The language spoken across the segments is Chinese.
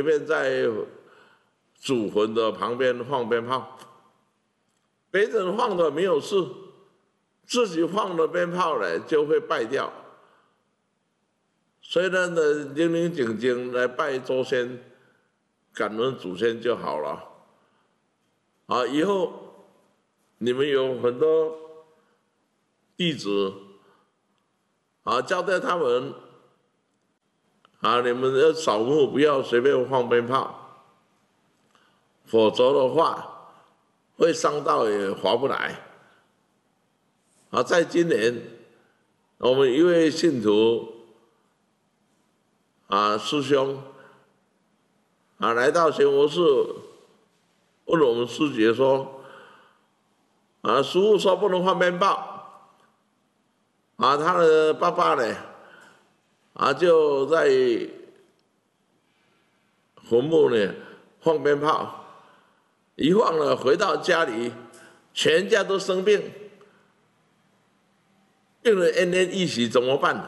便在祖坟的旁边放鞭炮，别人放的没有事，自己放的鞭炮呢就会败掉。所以呢，宁宁静静来拜祖先，感恩祖先就好了。啊，以后你们有很多弟子，啊，交代他们，啊，你们要扫墓，不要随便放鞭炮，否则的话会伤到也划不来。啊，在今年，我们一位信徒，啊，师兄，啊，来到贤佛寺，问我们师姐说，啊，师父说不能放鞭炮，啊，他的爸爸呢，啊，就在坟墓呢放鞭炮，一放了回到家里，全家都生病，病人奄奄一息怎么办？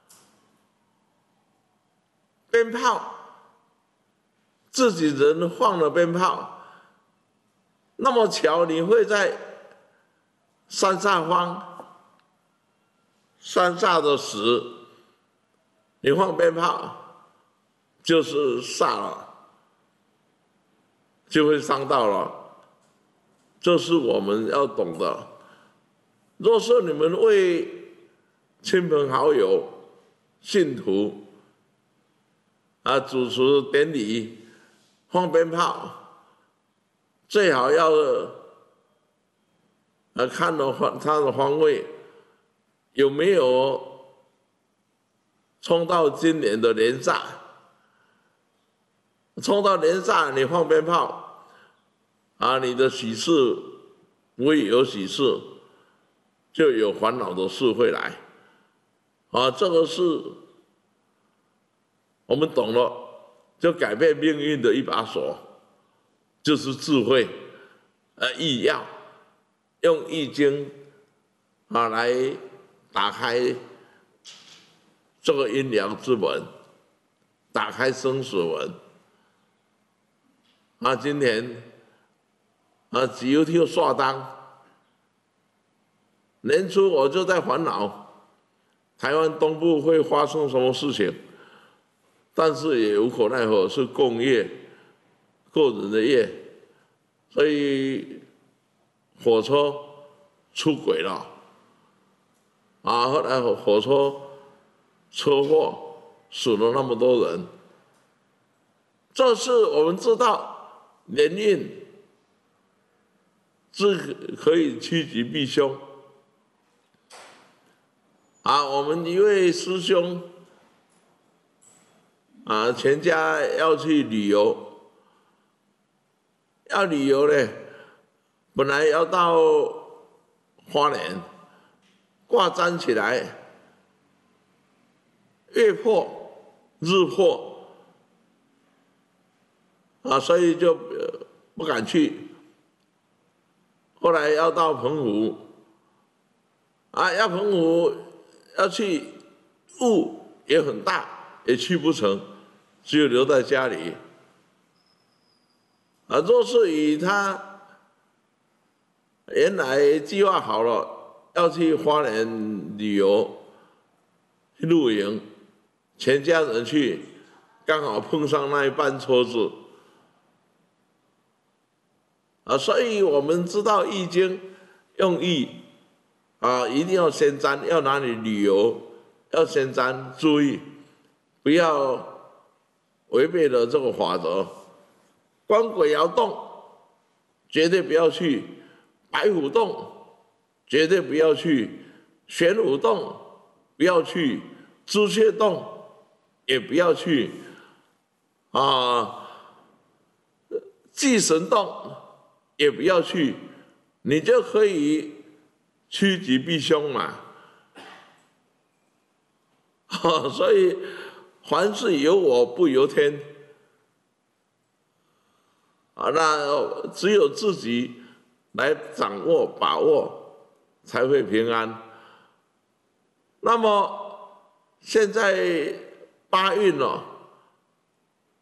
鞭炮，自己人放了鞭炮，那么巧你会在山上放，山下的死，你放鞭炮就是煞了，就会伤到了。这是我们要懂的。若是你们为亲朋好友、信徒啊主持典礼放鞭炮，最好要看到它的方位有没有冲到今年的年煞，冲到年煞你放鞭炮，啊，你的喜事不会有喜事，就有烦恼的事会来，啊，这个是我们懂了，就改变命运的一把锁，就是智慧，易要用易经啊来打开这个阴阳之门，打开生死门。啊，今年啊，只有听刷单。年初我就在烦恼，台湾东部会发生什么事情，但是也无可奈何，是共业，个人的业，所以火车出轨了，啊，后来火车车祸死了那么多人，这是我们知道年运是可以趋吉避凶。啊，我们一位师兄，啊，全家要去旅游，要旅游呢，本来要到花莲，挂簪起来，月破日破，啊，所以就不敢去。后来要到澎湖，啊，要澎湖要去，雾也很大，也去不成，只有留在家里。啊，若是以他原来计划好了要去花莲旅游、去露营，全家人去，刚好碰上那一班车子，啊，所以我们知道易经用易。啊，一定要先占，要哪里旅游，要先占，注意，不要违背了这个法则。官鬼窑洞绝对不要去，白虎洞绝对不要去，玄武洞不要去，朱雀洞也不要去，啊，祭神洞也不要去，你就可以趋吉避凶嘛，所以凡事由我不由天，啊，那只有自己来掌握把握，才会平安。那么现在8运了，